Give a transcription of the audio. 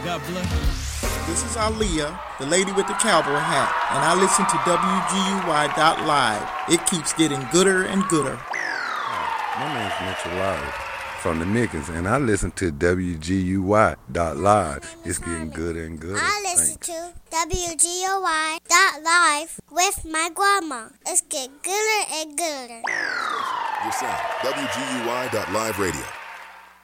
God bless. This is Aaliyah, the lady with the cowboy hat, and I listen to WGUY.live. It keeps getting gooder and gooder. My name's Mitchell Lowry from the Nickens, and I listen to WGUY.live. It's getting gooder and gooder. I listen to WGUY.live with my grandma. It's getting gooder and gooder. Your sound, WGUY.live radio.